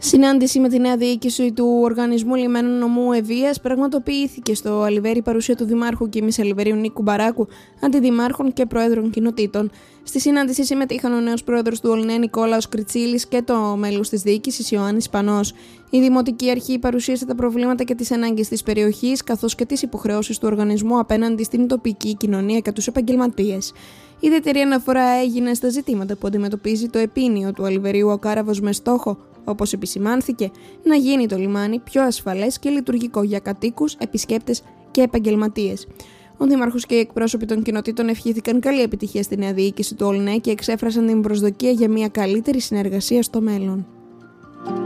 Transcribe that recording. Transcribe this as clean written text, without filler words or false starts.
Συνάντηση με τη νέα διοίκηση του Οργανισμού Λιμένων Νομού Ευβοίας πραγματοποιήθηκε στο Αλιβέρι παρουσία του Δημάρχου Κίμης Αλιβερίου Νίκου Μπαράκου, αντιδημάρχων και προέδρων κοινοτήτων. Στη συνάντηση συμμετείχαν ο νέος πρόεδρος του ΟΛΝΕ Νικόλαος Κριτσίλης και το μέλος της διοίκησης Ιωάννης Πανός. Η Δημοτική Αρχή παρουσίασε τα προβλήματα και τις ανάγκες της περιοχής, καθώς και τις υποχρεώσεις του οργανισμού απέναντι στην τοπική κοινωνία και τους επαγγελματίες. Η ιδιαίτερη αναφορά έγινε στα ζητήματα που αντιμετωπίζει το επείνιο του Αλιβερίου ο Κάραβος με στόχο, όπως επισημάνθηκε, να γίνει το λιμάνι πιο ασφαλές και λειτουργικό για κατοίκους, επισκέπτες και επαγγελματίες. Ο Δήμαρχος και οι εκπρόσωποι των κοινοτήτων ευχήθηκαν καλή επιτυχία στη νέα διοίκηση του ΟΛΝΕ και εξέφρασαν την προσδοκία για μια καλύτερη συνεργασία στο μέλλον.